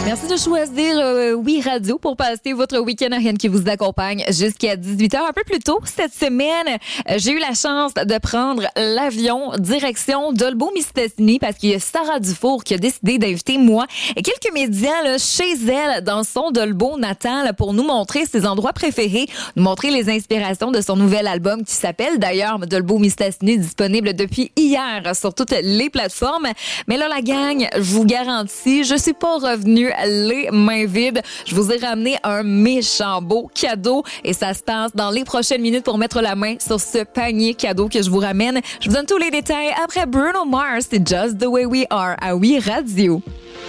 Merci de choisir Oui Radio pour passer votre week-end. Ariane qui vous accompagne jusqu'à 18h. Un peu plus tôt cette semaine, j'ai eu la chance de prendre l'avion direction Dolbeau-Mistassini parce qu'il y a Sarah Dufour qui a décidé d'inviter moi et quelques médias là, chez elle dans son Dolbeau natal pour nous montrer ses endroits préférés, nous montrer les inspirations de son nouvel album qui s'appelle d'ailleurs Dolbeau-Mistassini, disponible depuis hier sur toutes les plateformes. Mais là, la gang, je vous garantis, je suis pas revenue les mains vides. Je vous ai ramené un méchant beau cadeau et ça se passe dans les prochaines minutes pour mettre la main sur ce panier cadeau que je vous ramène. Je vous donne tous les détails après Bruno Mars, c'est Just the Way We Are à Oui Radio.